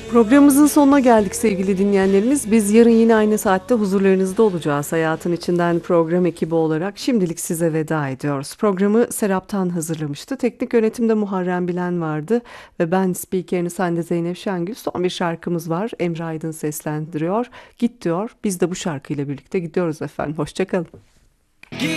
Programımızın sonuna geldik sevgili dinleyenlerimiz. Biz yarın yine aynı saatte huzurlarınızda olacağız. Hayatın içinden program ekibi olarak şimdilik size veda ediyoruz. Programı Serap'tan hazırlamıştı. Teknik yönetimde Muharrem Bilen vardı ve ben spikeriniz Hande Zeynep Şengül. Son bir şarkımız var. Emre Aydın seslendiriyor. Git diyor. Biz de bu şarkıyla birlikte gidiyoruz efendim. Hoşça kalın.